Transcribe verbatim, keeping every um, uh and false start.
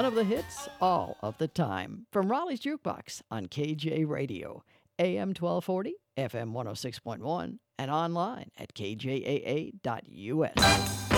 None of the hits, all of the time. From Raleigh's Jukebox on K J Radio, A M twelve forty, F M one oh six point one, and online at K J A A dot U S.